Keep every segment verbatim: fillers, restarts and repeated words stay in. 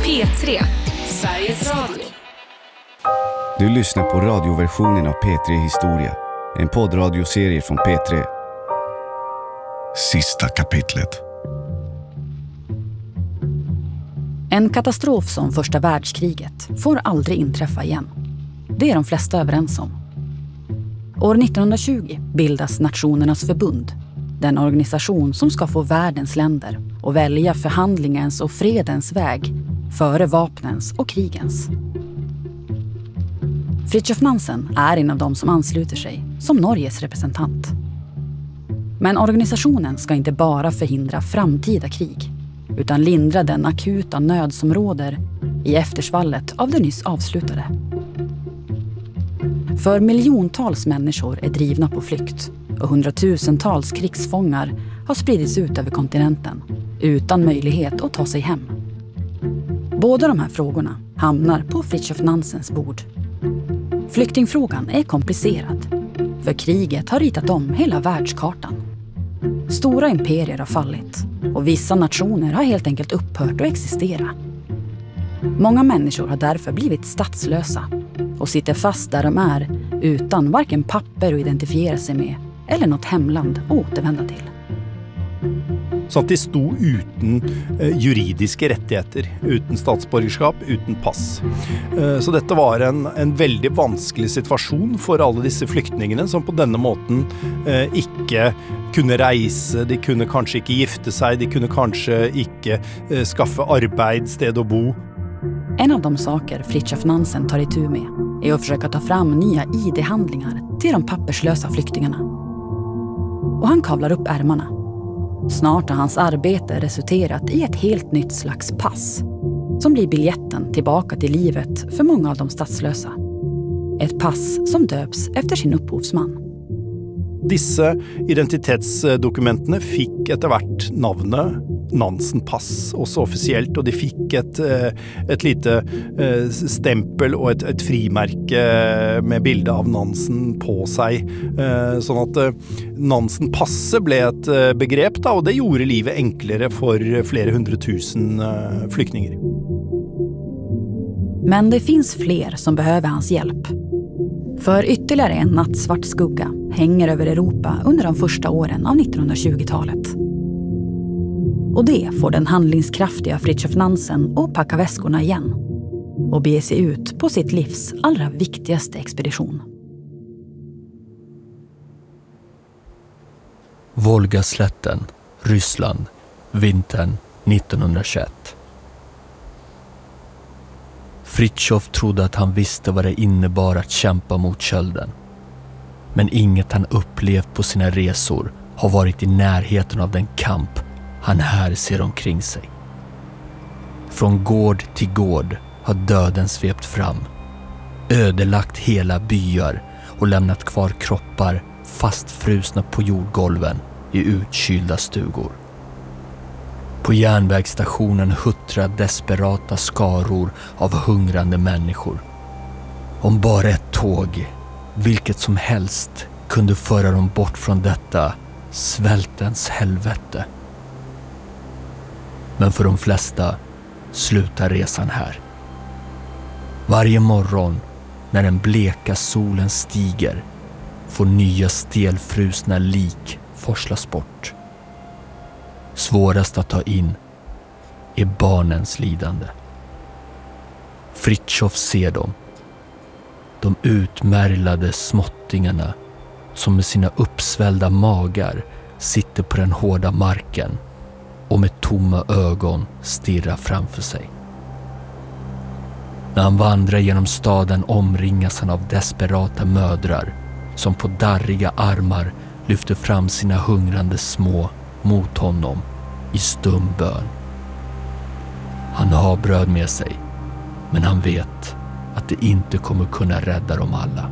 P tre, Sveriges Radio. Du lyssnar på radioversionen av P tre Historia, en poddradioserie från P tre. Sista kapitlet. En katastrof som första världskriget får aldrig inträffa igen. Det är de flesta överens om. År nittonhundratjugo bildas Nationernas förbund, den organisation som ska få världens länder att välja förhandlingens och fredens väg före vapnens och krigens. Fridtjof Nansen är en av dem som ansluter sig som Norges representant. Men organisationen ska inte bara förhindra framtida krig, utan lindra den akuta nöd som råder i eftersvallet av det nyss avslutade. För miljontals människor är drivna på flykt och hundratusentals krigsfångar har spridits ut över kontinenten utan möjlighet att ta sig hem. Båda de här frågorna hamnar på Fridtjof Nansens bord. Flyktingfrågan är komplicerad, för kriget har ritat om hela världskartan. Stora imperier har fallit och vissa nationer har helt enkelt upphört att existera. Många människor har därför blivit statslösa och sitter fast där de är utan varken papper att identifiera sig med eller något hemland att återvända till. Så att de stod utan eh, juridiska rättigheter, utan statsborgerskap, utan pass. Eh, så detta var en, en väldigt vanskelig situation för alla dessa flyktingarna som på denna måten eh, icke kunde resa, de kunde kanske icke gifta sig, de kunde kanske icke eh, skaffa arbete, sted att bo. En av de saker Fridtjof Nansen tar itu med är att försöka ta fram nya I D-handlingar till de papperslösa flyktingarna. Och han kavlar upp ärmarna. Snart har hans arbete resulterat i ett helt nytt slags pass som blir biljetten tillbaka till livet för många av de statslösa. Ett pass som döps efter sin upphovsman. Dessa identitetsdokumenten fick ett vart namnet Nansen pass också officiellt, och de fick ett ett lite stämpel och ett ett frimärke med bild av Nansen på sig, så att Nansen passe blev ett begrepp då, och det gjorde livet enklare för flera hundratusen flyktingar. Men det finns fler som behöver hans hjälp. För ytterligare en nattsvart skugga hänger över Europa under de första åren av nittonhundratjugotalet. Och det får den handlingskraftiga Fridtjof Nansen att packa väskorna igen och bege sig ut på sitt livs allra viktigaste expedition. Volgaslätten, Ryssland, vintern nittonhundratjugoett. Fridtjof trodde att han visste vad det innebar att kämpa mot kölden. Men inget han upplevt på sina resor har varit i närheten av den kamp han här ser omkring sig. Från gård till gård har döden svept fram, ödelagt hela byar och lämnat kvar kroppar fastfrusna på jordgolven i utkylda stugor. På järnvägsstationen huttrar desperata skaror av hungrande människor. Om bara ett tåg, vilket som helst, kunde föra dem bort från detta svältens helvete. Men för de flesta slutar resan här. Varje morgon när den bleka solen stiger får nya stelfrusna lik forslas bort. Svårast att ta in är barnens lidande. Fridtjof ser dem. De utmärglade småttingarna som med sina uppsvällda magar sitter på den hårda marken och med tomma ögon stirrar framför sig. När han vandrar genom staden omringas han av desperata mödrar som på darriga armar lyfter fram sina hungrande små mot honom i stum bön. Han har bröd med sig, men han vet att det inte kommer kunna rädda dem alla.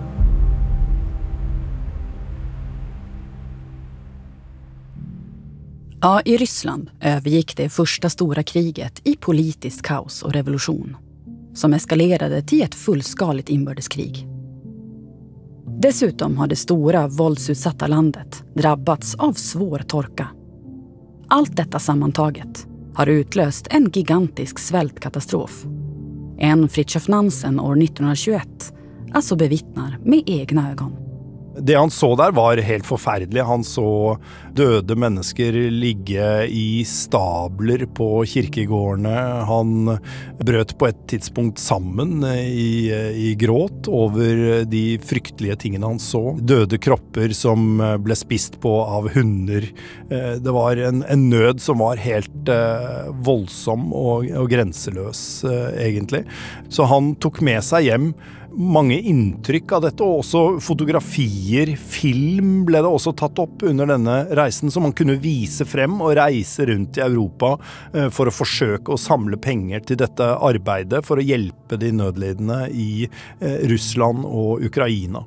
Ja, i Ryssland övergick det första stora kriget i politiskt kaos och revolution, som eskalerade till ett fullskaligt inbördeskrig. Dessutom har det stora våldsutsatta landet drabbats av svår torka. Allt detta sammantaget har utlöst en gigantisk svältkatastrof. En Fridtjof Nansen år nittonhundratjugoett alltså bevittnar med egna ögon. Det han så där var helt förfärligt. Han så döda människor ligga i stabler på kyrkogårdarna. Han bröt på ett tidspunkt samman i, i gråt över de fruktiga tingen han så. Döda kroppar som blev spist på av hundar. Det var en, en nöd som var helt uh, våldsam och, och gränselös uh, egentligen. Så han tog med sig hem många intryck av detta och också fotografier, film blev det också tagit upp under denna reisen som man kunde visa fram och resa runt i Europa eh, för att försöka att samla pengar till detta arbete för att hjälpa de nödlidande i eh, Ryssland och Ukraina.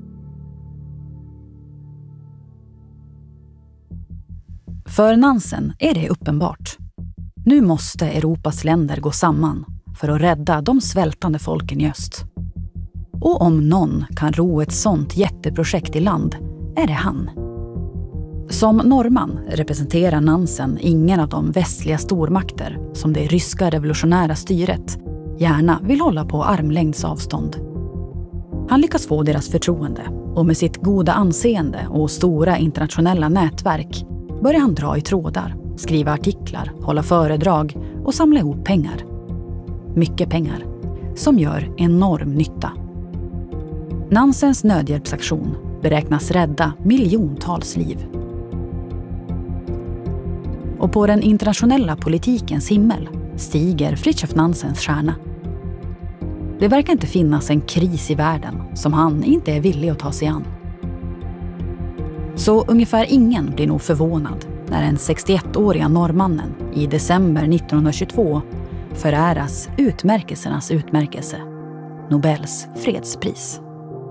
För Nansen är det uppenbart. Nu måste Europas länder gå samman för att rädda de svältande folken i öst. Och om någon kan ro ett sånt jätteprojekt i land är det han. Som norrman representerar Nansen ingen av de västliga stormakter som det ryska revolutionära styret gärna vill hålla på armlängds avstånd. Han lyckas få deras förtroende och med sitt goda anseende och stora internationella nätverk börjar han dra i trådar, skriva artiklar, hålla föredrag och samla ihop pengar. Mycket pengar som gör enorm nytta. Nansens nödhjälpsaktion beräknas rädda miljontals liv. Och på den internationella politikens himmel stiger Fridtjof Nansens stjärna. Det verkar inte finnas en kris i världen som han inte är villig att ta sig an. Så ungefär ingen blir nog förvånad när den sextioettåriga norrmannen i december nittonhundratjugotvå föräras utmärkelsernas utmärkelse, Nobels fredspris.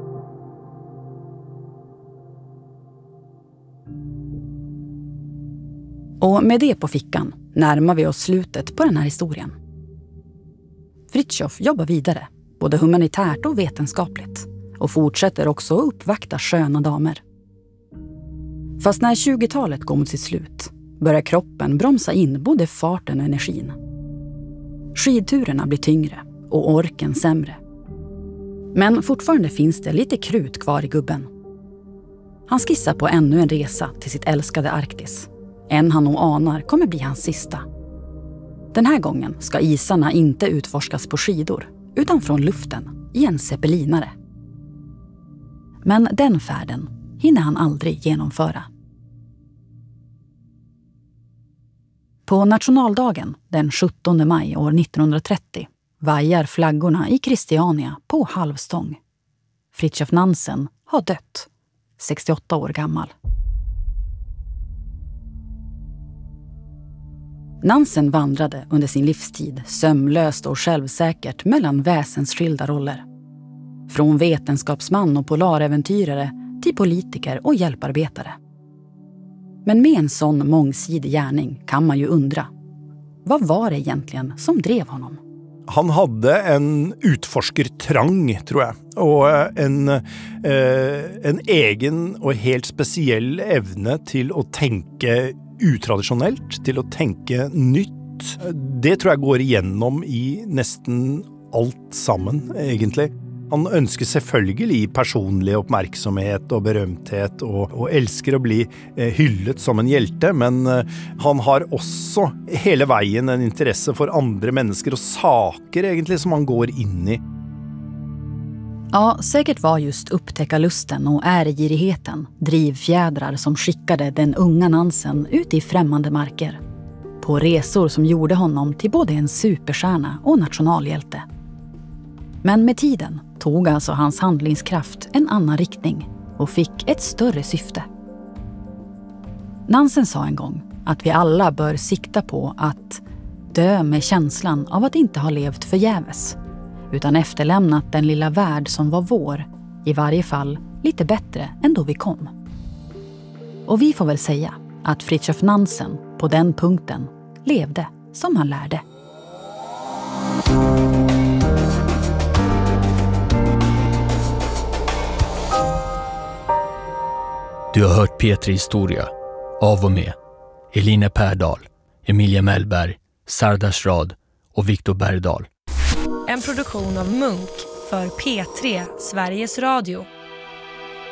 Och med det på fickan närmar vi oss slutet på den här historien. Fridtjof jobbar vidare, både humanitärt och vetenskapligt, och fortsätter också att uppvakta sköna damer. Fast när tjugotalet går mot sitt slut börjar kroppen bromsa in både farten och energin. Skidturerna blir tyngre och orken sämre. Men fortfarande finns det lite krut kvar i gubben. Han skissar på ännu en resa till sitt älskade Arktis. En han nog anar kommer bli hans sista. Den här gången ska isarna inte utforskas på skidor utan från luften i en zeppelinare. Men den färden hinner han aldrig genomföra. På nationaldagen den sjuttonde maj år nittonhundratrettio vajar flaggorna i Christiania på halvstång. Fridtjof Nansen har dött, sextioåtta år gammal. Nansen vandrade under sin livstid sömlöst och självsäkert mellan väsensskilda roller. Från vetenskapsman och polaräventyrare till politiker och hjälparbetare. Men med en sån mångsidig gärning kan man ju undra. Vad var det egentligen som drev honom? Han hade en utforskartrang, tror jag. Och en, eh, en egen och helt speciell evne till att tänka utraditionellt, till att tänka nytt. Det tror jag går igenom i nästan allt samman egentligen. Han önskar selvfølgelig personlig uppmärksamhet och berömthet och, och älskar att bli eh, hyllet som en hjälte, men eh, han har också hela vägen en intresse för andra människor och saker egentligen som han går in i. Ja, säkert var just upptäckarlusten och ärgirigheten drivfjädrar som skickade den unga Nansen ut i främmande marker. På resor som gjorde honom till både en superstjärna och nationalhjälte. Men med tiden tog alltså hans handlingskraft en annan riktning och fick ett större syfte. Nansen sa en gång att vi alla bör sikta på att dö med känslan av att inte ha levt förgäves, utan efterlämnat den lilla värld som var vår, i varje fall lite bättre än då vi kom. Och vi får väl säga att Fridtjof Nansen på den punkten levde som han lärde. Du har hört P tre Historia av och med Elina Pärdal, Emilia Mellberg Sardas Rad och Viktor Bergdahl. En produktion av Munk för P tre, Sveriges Radio.